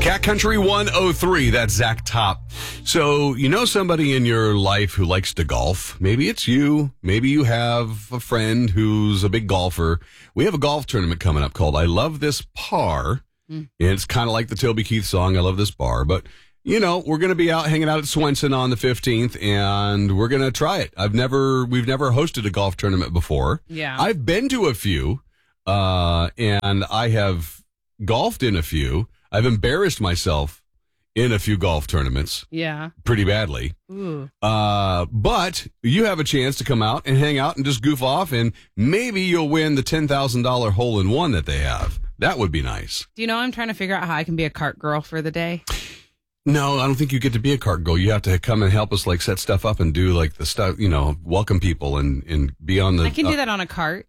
Cat Country 103, that's Zach Top. So, you know somebody in your life who likes to golf? Maybe it's you. Maybe you have a friend who's a big golfer. We have a golf tournament coming up called I Love This Par. And it's kind of like the Toby Keith song, I Love This Bar. But, you know, we're going to be out hanging out at Swenson on the 15th, and we're going to try it. We've never hosted a golf tournament before. Yeah. I've been to a few, and I have golfed in a few. I've embarrassed myself in a few golf tournaments. Yeah. Pretty badly. Ooh. But you have a chance to come out and hang out and just goof off, and maybe you'll win the $10,000 hole-in-one that they have. That would be nice. Do you know I'm trying to figure out how I can be a cart girl for the day? No, I don't think you get to be a cart girl. You have to come and help us, like, set stuff up and do, like, the stuff, you know, welcome people and be on the... I can do that on a cart.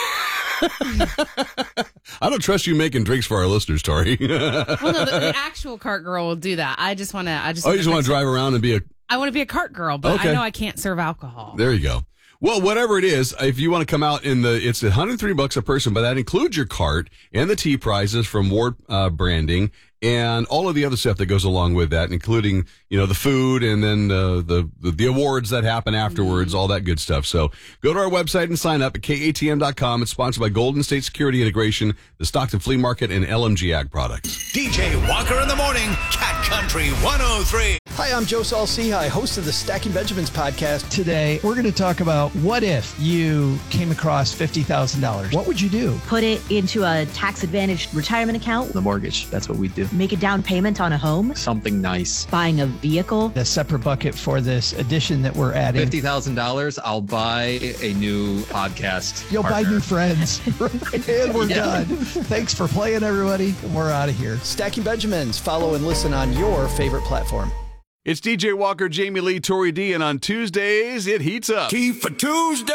I don't trust you making drinks for our listeners, Tori. Well, no, the actual cart girl will do that. I just want to... you just want to drive around and be a... I want to be a cart girl, but Okay. I know I can't serve alcohol. There you go. Well, whatever it is, if you want to come out it's $103 a person, but that includes your cart and the tea prizes from Ward Branding and all of the other stuff that goes along with that, including, you know, the food and then the awards that happen afterwards, all that good stuff. So go to our website and sign up at katm.com. It's sponsored by Golden State Security Integration, the Stockton Flea Market, and LMG Ag Products. DJ Walker in the morning, Cat Country 103. Hi, I'm Joe Saul-Sehy, host of the Stacking Benjamins podcast. Today, we're going to talk about what if you came across $50,000? What would you do? Put it into a tax-advantaged retirement account. The mortgage, that's what we do. Make a down payment on a home. Something nice. Buying a vehicle. A separate bucket for this addition that we're adding. $50,000, I'll buy a new podcast. You'll partner. buy new friends. And we're done. Thanks for playing, everybody. We're out of here. Stacking Benjamins. Follow and listen on your favorite platform. It's DJ Walker, Jamie Lee, Tori D, and on Tuesdays, it heats up. Key for Tuesday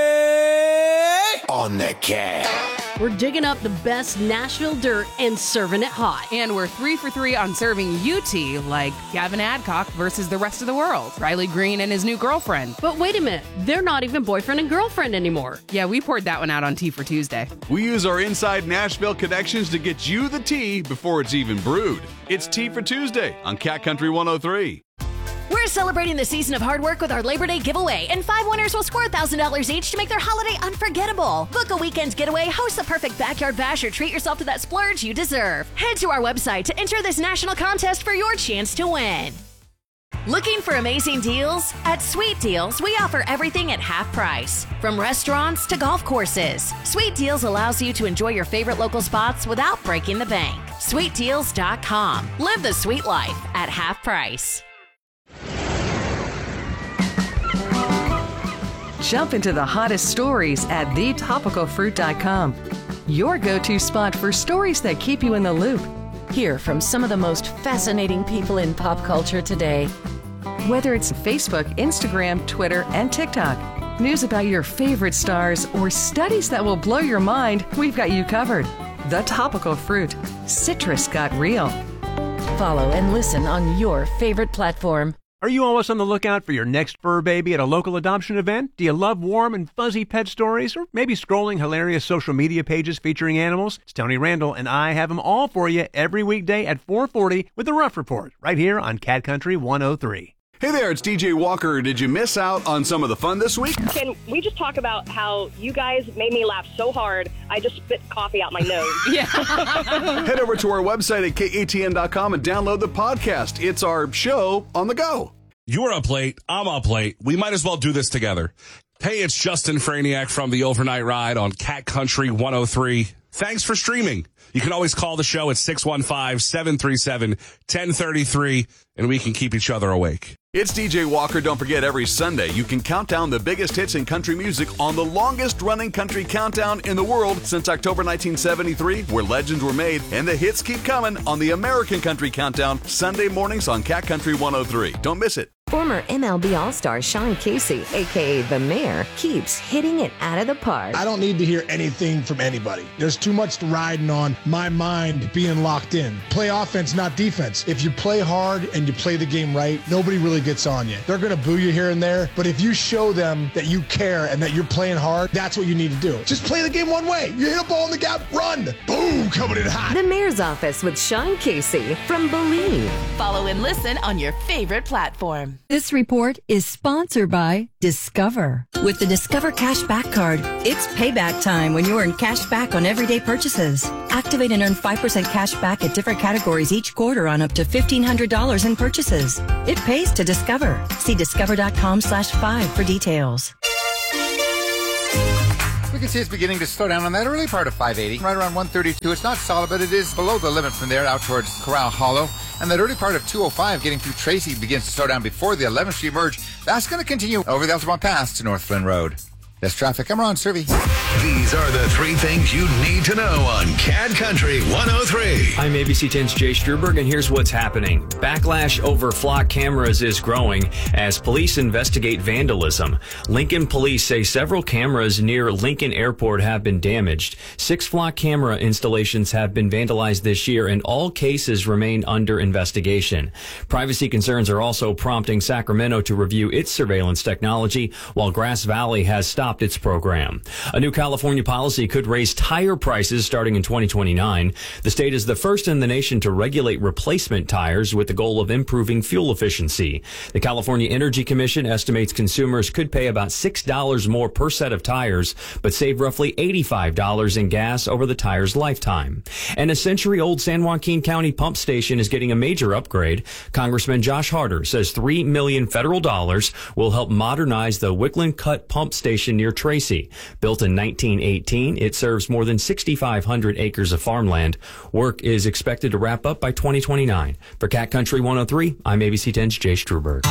on the Cat. We're digging up the best Nashville dirt and serving it hot. And we're 3 for 3 on serving UT, like Gavin Adcock versus the rest of the world, Riley Green and his new girlfriend. But wait a minute, they're not even boyfriend and girlfriend anymore. Yeah, we poured that one out on Tea for Tuesday. We use our inside Nashville connections to get you the tea before it's even brewed. It's Tea for Tuesday on Cat Country 103. We're celebrating the season of hard work with our Labor Day giveaway, and 5 winners will score $1,000 each to make their holiday unforgettable. Book a weekend's getaway, host the perfect backyard bash, or treat yourself to that splurge you deserve. Head to our website to enter this national contest for your chance to win. Looking for amazing deals? At Sweet Deals, we offer everything at half price. From restaurants to golf courses, Sweet Deals allows you to enjoy your favorite local spots without breaking the bank. SweetDeals.com. Live the sweet life at half price. Jump into the hottest stories at thetopicalfruit.com. Your go-to spot for stories that keep you in the loop. Hear from some of the most fascinating people in pop culture today. Whether it's Facebook, Instagram, Twitter, and TikTok, news about your favorite stars, or studies that will blow your mind, we've got you covered. The Topical Fruit. Citrus got real. Follow and listen on your favorite platform. Are you always on the lookout for your next fur baby at a local adoption event? Do you love warm and fuzzy pet stories? Or maybe scrolling hilarious social media pages featuring animals? It's Tony Randall, and I have them all for you every weekday at 4:40 with The Rough Report, right here on Cat Country 103. Hey there, it's DJ Walker. Did you miss out on some of the fun this week? Can we just talk about how you guys made me laugh so hard, I just spit coffee out my nose? Yeah. Head over to our website at katn.com and download the podcast. It's our show on the go. You're up late. I'm up late. We might as well do this together. Hey, it's Justin Franiak from the Overnight Ride on Cat Country 103. Thanks for streaming. You can always call the show at 615-737-1033, and we can keep each other awake. It's DJ Walker. Don't forget, every Sunday, you can count down the biggest hits in country music on the longest-running country countdown in the world since October 1973, where legends were made, and the hits keep coming on the American Country Countdown, Sunday mornings on Cat Country 103. Don't miss it. Former MLB All-Star Sean Casey, a.k.a. The Mayor, keeps hitting it out of the park. I don't need to hear anything from anybody. There's too much riding on my mind being locked in. Play offense, not defense. If you play hard and you play the game right, nobody really gets on you. They're going to boo you here and there, but if you show them that you care and that you're playing hard, that's what you need to do. Just play the game one way. You hit a ball in the gap, run. Boom, coming in hot. The Mayor's Office with Sean Casey from Believe. Follow and listen on your favorite platform. This report is sponsored by Discover. With the Discover Cashback Card, it's payback time when you earn cash back on everyday purchases. Activate and earn 5% cash back at different categories each quarter on up to $1,500 in purchases. It pays to Discover. See discover.com/5 for details. We can see it's beginning to slow down on that early part of 580, right around 132. It's not solid, but it is below the limit from there out towards Corral Hollow. And that early part of 205 getting through Tracy begins to slow down before the 11th Street merge. That's going to continue over the Altamont Pass to North Flynn Road. That's traffic. I'm Ron Servey. These are the three things you need to know on Cat Country 103. I'm ABC 10's Jay Struberg, and here's what's happening. Backlash over flock cameras is growing as police investigate vandalism. Lincoln police say several cameras near Lincoln Airport have been damaged. 6 flock camera installations have been vandalized this year, and all cases remain under investigation. Privacy concerns are also prompting Sacramento to review its surveillance technology, while Grass Valley has stopped its program. A new California policy could raise tire prices starting in 2029. The state is the first in the nation to regulate replacement tires with the goal of improving fuel efficiency. The California Energy Commission estimates consumers could pay about $6 more per set of tires, but save roughly $85 in gas over the tire's lifetime. And a century-old San Joaquin County pump station is getting a major upgrade. Congressman Josh Harder says $3 million federal dollars will help modernize the Wickland Cut pump station near Tracy. Built in 1918, it serves more than 6,500 acres of farmland. Work is expected to wrap up by 2029. For Cat Country 103, I'm ABC 10's Jay Struberg.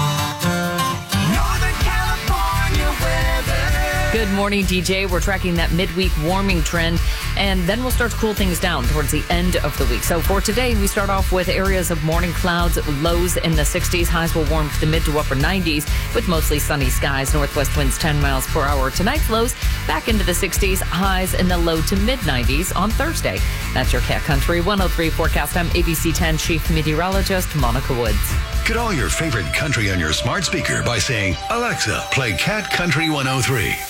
Good morning, DJ. We're tracking that midweek warming trend, and then we'll start to cool things down towards the end of the week. So for today, we start off with areas of morning clouds, lows in the 60s. Highs will warm to the mid to upper 90s with mostly sunny skies. Northwest winds 10 miles per hour. Tonight's lows back into the 60s. Highs in the low to mid 90s on Thursday. That's your Cat Country 103 forecast. I'm ABC 10 Chief Meteorologist Monica Woods. Get all your favorite country on your smart speaker by saying, Alexa, play Cat Country 103.